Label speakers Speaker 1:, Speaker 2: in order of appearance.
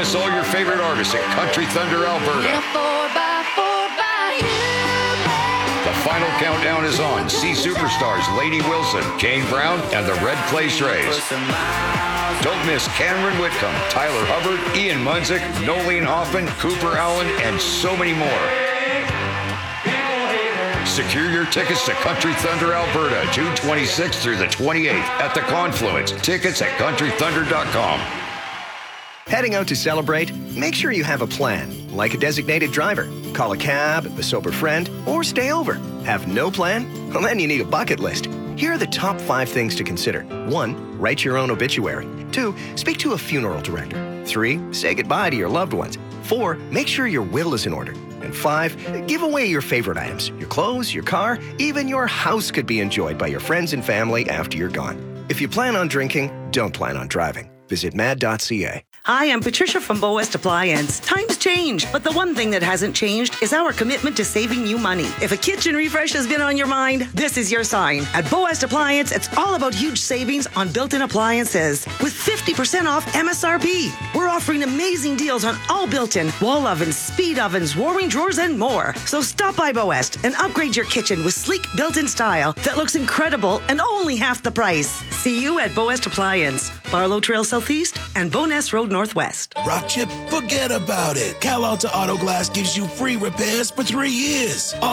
Speaker 1: Plus all your favorite artists at Country Thunder, Alberta. The final countdown is on. See superstars Lady Wilson, Kane Brown, and the Red Clay Strays. Don't miss Cameron Whitcomb, Tyler Hubbard, Ian Munzik, Nolene Hoffman, Cooper Allen, and so many more. Secure your tickets to Country Thunder, Alberta, June 26th through the 28th at the Confluence. Tickets at countrythunder.com.
Speaker 2: Heading out to celebrate? Make sure you have a plan, like a designated driver. Call a cab, a sober friend, or stay over. Have no plan? Well, then you need a bucket list. Here are the top 5 things to consider. 1, write your own obituary. 2, speak to a funeral director. 3, say goodbye to your loved ones. 4, make sure your will is in order. And 5, give away your favorite items. Your clothes, your car, even your house could be enjoyed by your friends and family after you're gone. If you plan on drinking, don't plan on driving. Visit mad.ca.
Speaker 3: Hi, I'm Patricia from Bow West Appliance. Times change, but the one thing that hasn't changed is our commitment to saving you money. If a kitchen refresh has been on your mind, this is your sign. At Bow West Appliance, it's all about huge savings on built-in appliances with 50% off MSRP. We're offering amazing deals on all built-in wall ovens, speed ovens, warming drawers, and more. So stop by Bow West and upgrade your kitchen with sleek built-in style that looks incredible and only half the price. See you at Bow West Appliance, Barlow Trail Southeast and Bowness Road Northwest.
Speaker 4: Rock chip, forget about it. Cal Alta Auto Glass gives you free repairs for 3 years.